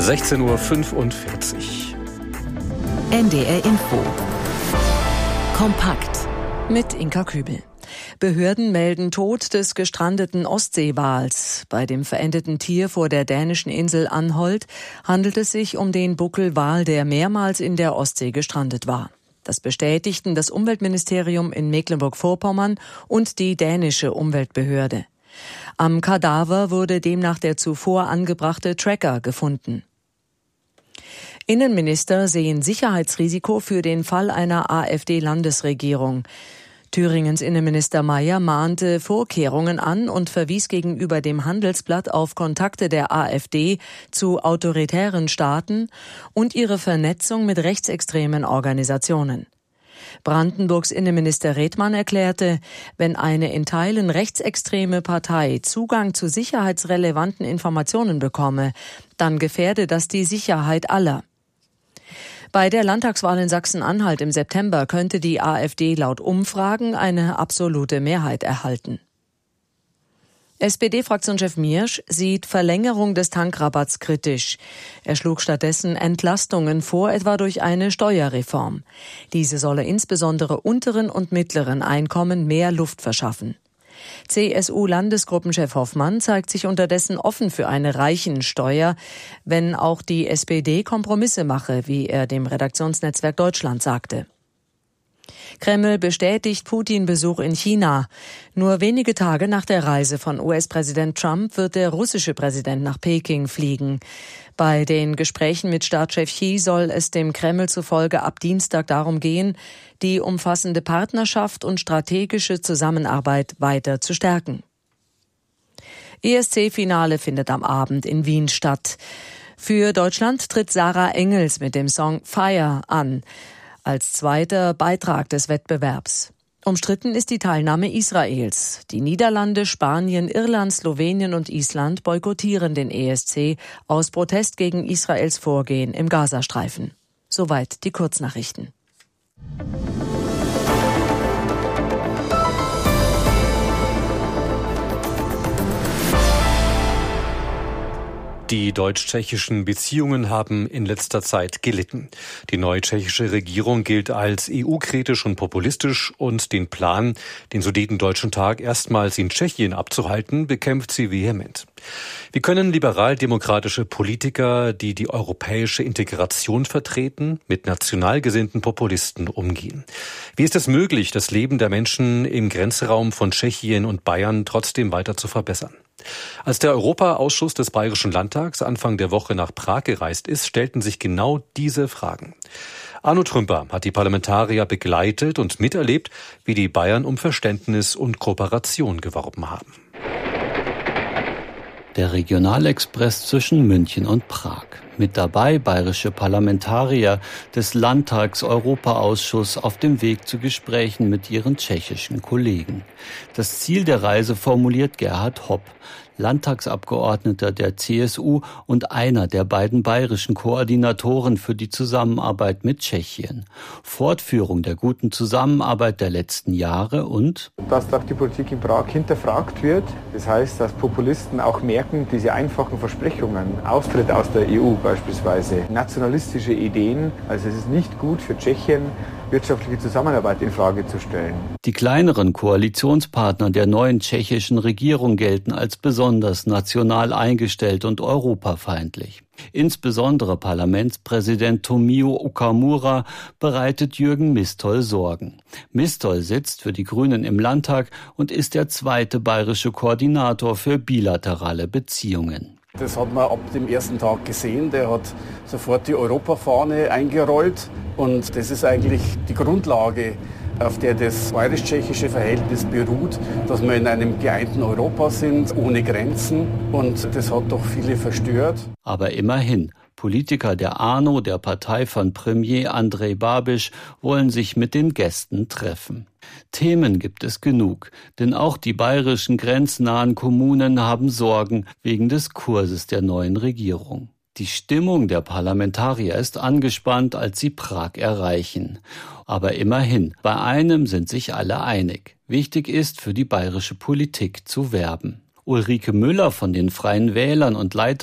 16:45 Uhr. NDR Info. Kompakt. Mit Inka Kübel. Behörden melden Tod des gestrandeten Ostseewals. Bei dem verendeten Tier vor der dänischen Insel Anholt handelt es sich um den Buckelwal, der mehrmals in der Ostsee gestrandet war. Das bestätigten das Umweltministerium in Mecklenburg-Vorpommern und die dänische Umweltbehörde. Am Kadaver wurde demnach der zuvor angebrachte Tracker gefunden. Innenminister sehen Sicherheitsrisiko für den Fall einer AfD-Landesregierung. Thüringens Innenminister Mayer mahnte Vorkehrungen an und verwies gegenüber dem Handelsblatt auf Kontakte der AfD zu autoritären Staaten und ihre Vernetzung mit rechtsextremen Organisationen. Brandenburgs Innenminister Redmann erklärte, wenn eine in Teilen rechtsextreme Partei Zugang zu sicherheitsrelevanten Informationen bekomme, dann gefährde das die Sicherheit aller. Bei der Landtagswahl in Sachsen-Anhalt im September könnte die AfD laut Umfragen eine absolute Mehrheit erhalten. SPD-Fraktionschef Miersch sieht Verlängerung des Tankrabatts kritisch. Er schlug stattdessen Entlastungen vor, etwa durch eine Steuerreform. Diese solle insbesondere unteren und mittleren Einkommen mehr Luft verschaffen. CSU-Landesgruppenchef Hoffmann zeigt sich unterdessen offen für eine Reichensteuer, wenn auch die SPD Kompromisse mache, wie er dem Redaktionsnetzwerk Deutschland sagte. Kreml bestätigt Putin-Besuch in China. Nur wenige Tage nach der Reise von US-Präsident Trump wird der russische Präsident nach Peking fliegen. Bei den Gesprächen mit Staatschef Xi soll es dem Kreml zufolge ab Dienstag darum gehen, die umfassende Partnerschaft und strategische Zusammenarbeit weiter zu stärken. ESC-Finale findet am Abend in Wien statt. Für Deutschland tritt Sarah Engels mit dem Song Fire an, als zweiter Beitrag des Wettbewerbs. Umstritten ist die Teilnahme Israels. Die Niederlande, Spanien, Irland, Slowenien und Island boykottieren den ESC aus Protest gegen Israels Vorgehen im Gazastreifen. Soweit die Kurznachrichten. Die deutsch-tschechischen Beziehungen haben in letzter Zeit gelitten. Die neue tschechische Regierung gilt als EU-kritisch und populistisch und den Plan, den Sudetendeutschen Tag erstmals in Tschechien abzuhalten, bekämpft sie vehement. Wie können liberal-demokratische Politiker, die die europäische Integration vertreten, mit national gesinnten Populisten umgehen? Wie ist es möglich, das Leben der Menschen im Grenzraum von Tschechien und Bayern trotzdem weiter zu verbessern? Als der Europaausschuss des Bayerischen Landtags Anfang der Woche nach Prag gereist ist, stellten sich genau diese Fragen. Arno Trümper hat die Parlamentarier begleitet und miterlebt, wie die Bayern um Verständnis und Kooperation geworben haben. Der Regionalexpress zwischen München und Prag. Mit dabei bayerische Parlamentarier des Landtags-Europaausschuss auf dem Weg zu Gesprächen mit ihren tschechischen Kollegen. Das Ziel der Reise formuliert Gerhard Hopp, Landtagsabgeordneter der CSU und einer der beiden bayerischen Koordinatoren für die Zusammenarbeit mit Tschechien. Fortführung der guten Zusammenarbeit der letzten Jahre und dass dort die Politik in Prag hinterfragt wird. Das heißt, dass Populisten auch merken, diese einfachen Versprechungen, Austritt aus der EU beispielsweise, nationalistische Ideen, also es ist nicht gut für Tschechien, wirtschaftliche Zusammenarbeit in Frage zu stellen. Die kleineren Koalitionspartner der neuen tschechischen Regierung gelten als besonders national eingestellt und europafeindlich. Insbesondere Parlamentspräsident Tomio Okamura bereitet Jürgen Mistol Sorgen. Mistol sitzt für die Grünen im Landtag und ist der zweite bayerische Koordinator für bilaterale Beziehungen. Das hat man ab dem ersten Tag gesehen. Der hat sofort die Europafahne eingerollt. Und das ist eigentlich die Grundlage, auf der das bayerisch-tschechische Verhältnis beruht, dass wir in einem geeinten Europa sind, ohne Grenzen. Und das hat doch viele verstört. Aber immerhin, Politiker der ANO, der Partei von Premier Andrej Babiš, wollen sich mit den Gästen treffen. Themen gibt es genug, denn auch die bayerischen grenznahen Kommunen haben Sorgen wegen des Kurses der neuen Regierung. Die Stimmung der Parlamentarier ist angespannt, als sie Prag erreichen. Aber immerhin, bei einem sind sich alle einig. Wichtig ist, für die bayerische Politik zu werben. Ulrike Müller von den Freien Wählern und Leiterin